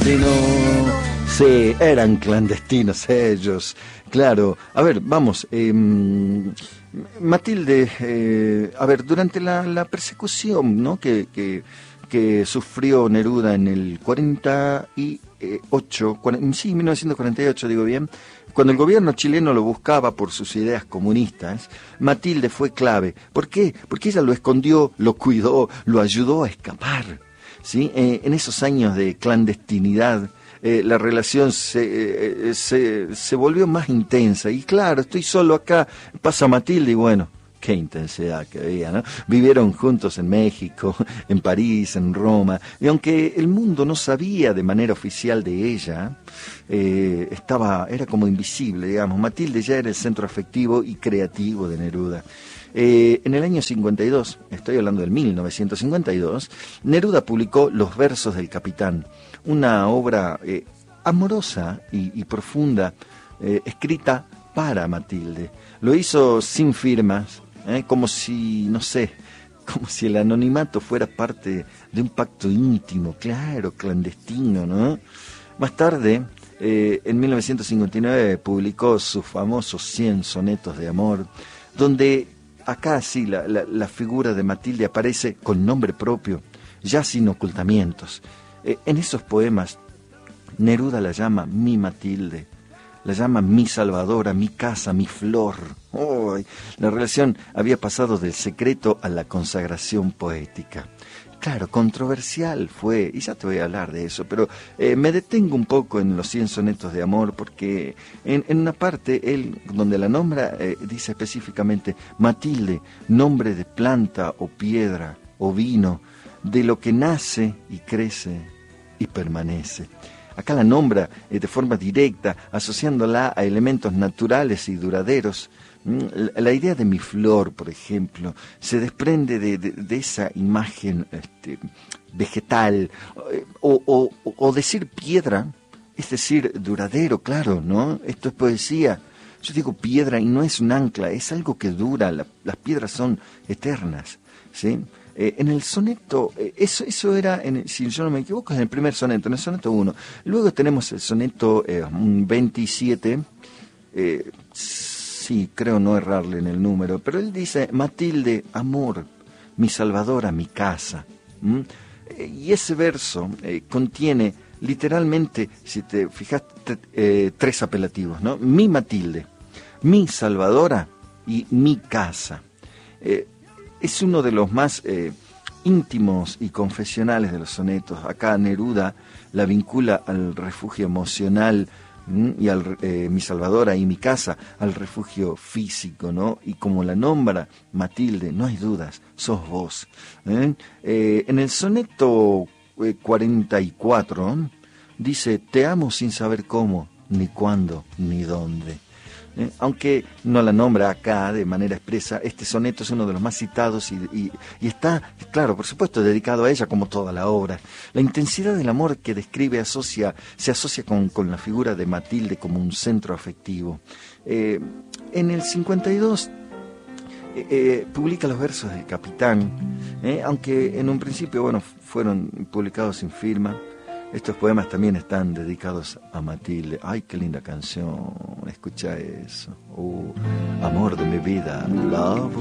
clandestino. Sí, eran clandestinos ellos. Claro. A ver, vamos. Matilde, a ver, durante la persecución, ¿no? que sufrió Neruda en el 48, sí, 1948, digo bien, cuando el gobierno chileno lo buscaba por sus ideas comunistas, Matilde fue clave. ¿Por qué? Porque ella lo escondió, lo cuidó, lo ayudó a escapar, ¿sí? En esos años de clandestinidad, la relación se volvió más intensa. Y claro, estoy solo acá, pasa Matilde y bueno, qué intensidad que había, ¿no? Vivieron juntos en México, en París, en Roma, y aunque el mundo no sabía de manera oficial de ella, era como invisible, digamos. Matilde ya era el centro afectivo y creativo de Neruda. En el año 52, estoy hablando del 1952, Neruda publicó Los versos del Capitán, una obra amorosa y profunda, escrita para Matilde. Lo hizo sin firmas, como si, no sé, como si el anonimato fuera parte de un pacto íntimo, claro, clandestino, ¿no? Más tarde, en 1959, publicó sus famosos 100 sonetos de amor, donde acá sí la figura de Matilde aparece con nombre propio, ya sin ocultamientos. En esos poemas, Neruda la llama mi Matilde, la llama mi salvadora, mi casa, mi flor. Oh, la relación había pasado del secreto a la consagración poética. Claro, controversial fue, y ya te voy a hablar de eso, pero me detengo un poco en los 100 sonetos de amor, porque en una parte, él, donde la nombra, dice específicamente, Matilde, nombre de planta o piedra o vino, de lo que nace y crece y permanece. Acá la nombra de forma directa, asociándola a elementos naturales y duraderos. La idea de mi flor, por ejemplo, se desprende de esa imagen vegetal, o decir piedra, es decir, duradero, claro, ¿no? Esto es poesía. Yo digo piedra y no es un ancla, es algo que dura, las piedras son eternas, ¿sí? En el soneto, eso era, si yo no me equivoco, es en el primer soneto, en el soneto 1. Luego tenemos el soneto 27, sí, creo no errarle en el número, pero él dice, Matilde, amor, mi salvadora, mi casa. Y ese verso contiene literalmente, si te fijaste, 3 apelativos, ¿no? Mi Matilde, mi salvadora y mi casa. Es uno de los más íntimos y confesionales de los sonetos. Acá Neruda la vincula al refugio emocional, y al mi salvadora y mi casa, al refugio físico, ¿no? Y como la nombra Matilde, no hay dudas, sos vos. En el soneto 44 dice, te amo sin saber cómo, ni cuándo, ni dónde. Aunque no la nombra acá de manera expresa, este soneto es uno de los más citados y está, claro, por supuesto, dedicado a ella como toda la obra. La intensidad del amor que describe se asocia con la figura de Matilde como un centro afectivo. En el 52 publica los versos del Capitán, aunque en un principio, bueno, fueron publicados sin firma. Estos poemas también están dedicados a Matilde. ¡Ay, qué linda canción! Escucha eso. Amor de mi vida, love